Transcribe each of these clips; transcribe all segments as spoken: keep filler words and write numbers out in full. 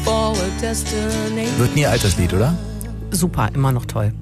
Wird nie altes Lied, oder? Super, immer noch toll.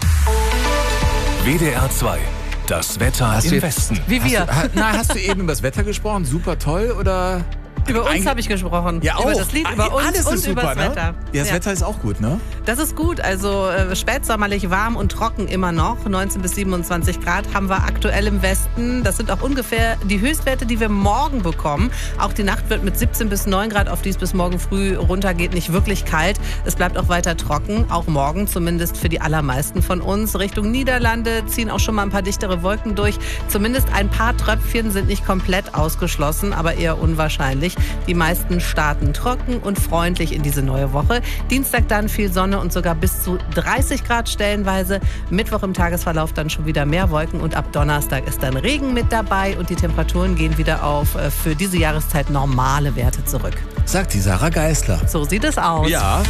W D R zwei. Das Wetter Hast im du jetzt- Westen. Wie wir. Hast du, ha, na, hast du eben über das Wetter gesprochen? Super toll, oder? Über uns Eigentlich- habe ich gesprochen. Ja, auch. Über das Lied, Ah, über uns alles und ist super, über das ne? Wetter. Ja, das Wetter ist auch gut, ne? Das ist gut, also äh, spätsommerlich warm und trocken immer noch, neunzehn bis siebenundzwanzig Grad haben wir aktuell im Westen. Das sind auch ungefähr die Höchstwerte, die wir morgen bekommen. Auch die Nacht wird mit siebzehn bis neun Grad, auf die es bis morgen früh runtergeht, nicht wirklich kalt. Es bleibt auch weiter trocken, auch morgen zumindest für die allermeisten von uns. Richtung Niederlande ziehen auch schon mal ein paar dichtere Wolken durch. Zumindest ein paar Tröpfchen sind nicht komplett ausgeschlossen, aber eher unwahrscheinlich. Die meisten starten trocken und freundlich in diese neue Woche. Dienstag dann viel Sonne und sogar bis zu dreißig Grad stellenweise. Mittwoch im Tagesverlauf dann schon wieder mehr Wolken und ab Donnerstag ist dann Regen mit dabei und die Temperaturen gehen wieder auf äh, für diese Jahreszeit normale Werte zurück. Sagt die Sarah Geisler. So sieht es aus. Ja,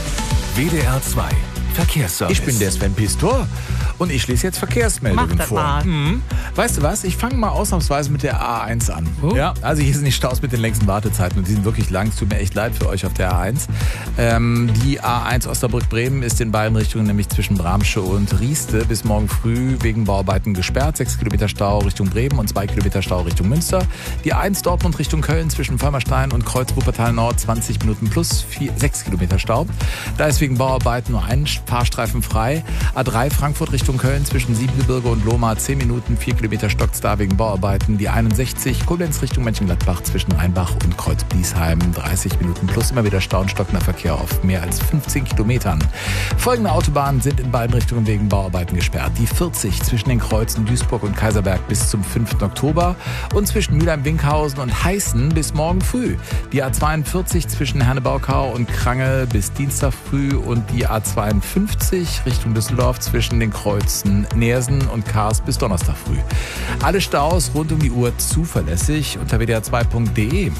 W D R zwei. Verkehrsservice. ich bin der Sven Pistor und ich lese jetzt Verkehrsmeldungen Mach das vor. mal. Mhm. Weißt du was? Ich fange mal ausnahmsweise mit der A eins an. Oh. Ja, also hier sind die Staus mit den längsten Wartezeiten und die sind wirklich lang. Es tut mir echt leid für euch auf der A eins. Ähm, die A eins Osnabrück-Bremen ist in beiden Richtungen, nämlich zwischen Bramsche und Rieste, bis morgen früh wegen Bauarbeiten gesperrt. Sechs Kilometer Stau Richtung Bremen und zwei Kilometer Stau Richtung Münster. Die A eins Dortmund Richtung Köln zwischen Vollmerstein und Kreuz Wuppertal Nord zwanzig Minuten plus vier, sechs Kilometer Stau. Da ist wegen Bauarbeiten nur ein Fahrstreifen frei. A drei Frankfurt Richtung Köln zwischen Siebengebirge und Lohmar zehn Minuten, vier Kilometer stockt's da wegen Bauarbeiten. Die einundsechzig Koblenz Richtung Mönchengladbach zwischen Rheinbach und Kreuz Bliesheim dreißig Minuten plus immer wieder Stau und stockender Verkehr auf mehr als fünfzehn Kilometern. Folgende Autobahnen sind in beiden Richtungen wegen Bauarbeiten gesperrt. Die vierzig zwischen den Kreuzen Duisburg und Kaiserberg bis zum fünften Oktober und zwischen Mülheim-Winkhausen und Heißen bis morgen früh. Die A zweiundvierzig zwischen Hernebaukau und Krange bis Dienstag früh und die A zweiundfünfzig Richtung Düsseldorf zwischen den Kreuzen Neersen und Kars bis Donnerstag früh. Alle Staus rund um die Uhr zuverlässig unter w d r zwei punkt d e.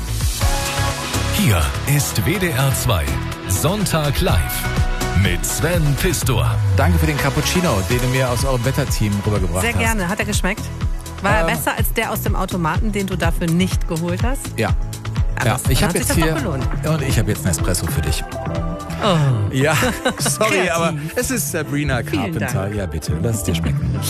Hier ist W D R zwei. Sonntag live. Mit Sven Pistor. Danke für den Cappuccino, den du mir aus eurem Wetterteam rübergebracht Sehr hast. gerne. Hat er geschmeckt? War er Ähm. besser als der aus dem Automaten, den du dafür nicht geholt hast? Ja. Aber Ja, es- ich dann habe hat jetzt sich hier das doch gelohnt. und ich habe jetzt einen Espresso für dich. Oh. Ja, sorry, Kreativ. aber es ist Sabrina Vielen Carpenter. Dank. Ja, bitte, lass es dir schmecken.